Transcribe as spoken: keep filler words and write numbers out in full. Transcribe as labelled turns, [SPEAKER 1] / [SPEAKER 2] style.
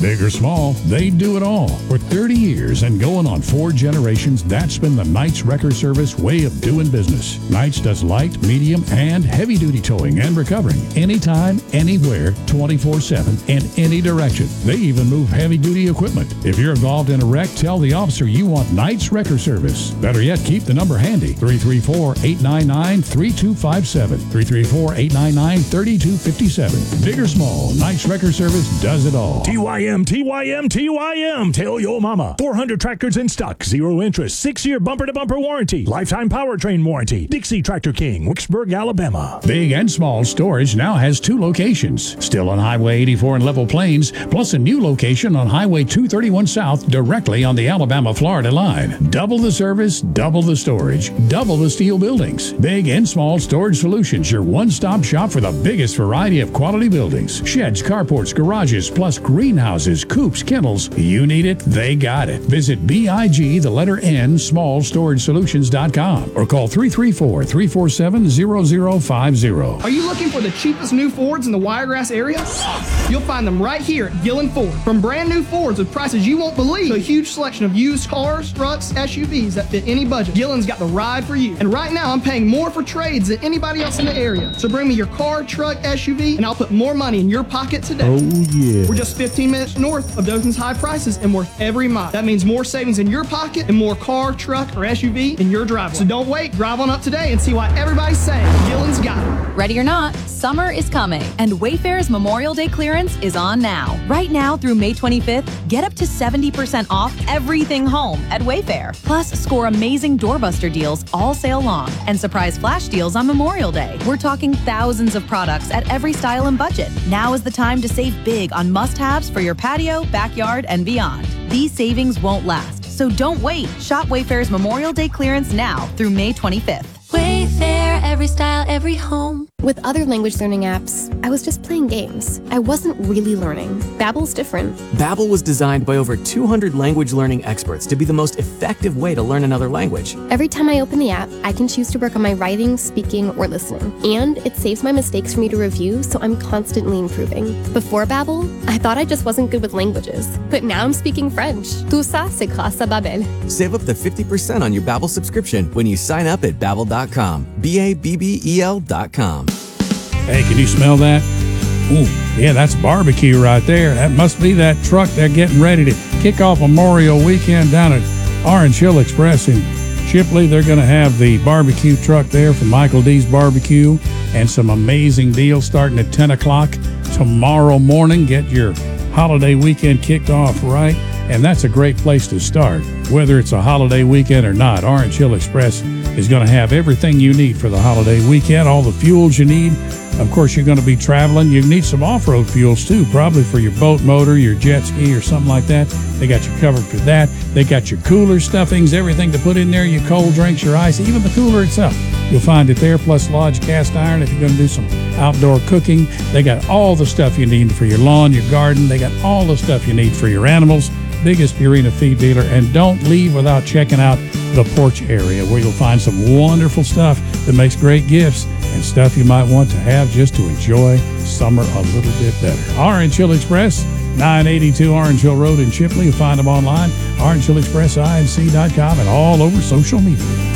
[SPEAKER 1] Big or small, they do it all. For thirty years and going on four generations, that's been the Knights Wrecker Service way of doing business. Knights does light, medium, and heavy-duty towing and recovering anytime, anywhere, twenty-four seven, in any direction. They even move heavy-duty equipment. If you're involved in a wreck, tell the officer you want Knights Wrecker Service. Better yet, keep the number handy. three three four, eight nine nine, three two five seven. three three four, eight nine nine, three two five seven. Big or small, Knights Wrecker Service does it all.
[SPEAKER 2] T Y M, T Y M, T Y M. Tell your mama. four hundred tractors in stock, zero interest, six-year bumper-to-bumper warranty, lifetime powertrain warranty. Dixie Tractor King, Wicksburg, Alabama.
[SPEAKER 1] Big and Small Storage now has two locations. Still on Highway eighty-four in Level Plains, plus a new location on Highway two thirty-one South, directly on the Alabama-Florida line. Double the service, double the storage, double the steel buildings. Big and Small Storage Solutions, your one-stop shop for the biggest variety of quality buildings. Sheds, carports, garages, plus greenhouses, coops, kennels. You need it, they got it. Visit B I G, the letter N, small storage solutions dot com or call three three four, three four seven, zero zero five zero.
[SPEAKER 3] Are you looking for the cheapest new Fords in the Wiregrass area? You'll find them right here at Gillen Ford. From brand new Fords with prices you won't believe to a huge selection of used cars, trucks, S U Vs that fit any budget, Gillen's got the ride for you. And right now I'm paying more for trades than anybody else in the area. So bring me your car, truck, S U V, and I'll put more money in your pocket today.
[SPEAKER 2] Oh, yeah.
[SPEAKER 3] We're just fifteen minutes north of Dothan's high prices and worth every mile. That means more savings in your pocket and more car, truck, or S U V in your driveway. So don't wait. Drive on up today and see why everybody's saying Gillen's got it.
[SPEAKER 4] Ready or not, summer is coming, and Wayfair's Memorial Day clearance is on now. Right now through May twenty-fifth, get up to seventy percent off everything home at Wayfair. Plus, score amazing doorbuster deals all sale long and surprise flash deals on Memorial Day. We're talking thousands of products at every style and budget. Now is the time to save big on must-haves for your patio, backyard, and beyond. These savings won't last, so don't wait. Shop Wayfair's Memorial Day clearance now through May twenty-fifth.
[SPEAKER 5] Wayfair, every style, every home.
[SPEAKER 6] With other language learning apps, I was just playing games. I wasn't really learning. Babbel's different.
[SPEAKER 7] Babbel was designed by over two hundred language learning experts to be the most effective way to learn another language.
[SPEAKER 6] Every time I open the app, I can choose to work on my writing, speaking, or listening. And it saves my mistakes for me to review, so I'm constantly improving. Before Babbel, I thought I just wasn't good with languages. But now I'm speaking French. Tout ça, c'est grâce à Babbel.
[SPEAKER 7] Save up to fifty percent on your Babbel subscription when you sign up at babbel dot com. B A B B E L dot com.
[SPEAKER 1] Hey, can you smell that? Ooh, yeah, that's barbecue right there. That must be that truck they're getting ready to kick off Memorial Weekend down at Orange Hill Express in Shipley. They're going to have the barbecue truck there from Michael D's Barbecue and some amazing deals starting at ten o'clock tomorrow morning. Get your holiday weekend kicked off right, and that's a great place to start. Whether it's a holiday weekend or not, Orange Hill Express is going to have everything you need for the holiday weekend, all the fuels you need. Of course, you're going to be traveling. You need some off-road fuels, too, probably for your boat motor, your jet ski, or something like that. They got you covered for that. They got your cooler stuffings, everything to put in there, your cold drinks, your ice, even the cooler itself. You'll find it there, plus Lodge Cast Iron if you're going to do some outdoor cooking. They got all the stuff you need for your lawn, your garden. They got all the stuff you need for your animals. Biggest Purina feed dealer. And don't leave without checking out the porch area, where you'll find some wonderful stuff that makes great gifts and stuff you might want to have just to enjoy summer a little bit better. Orange Hill Express, nine eighty-two Orange Hill Road in Shipley. You'll find them online, orange hill express inc dot com, and all over social media.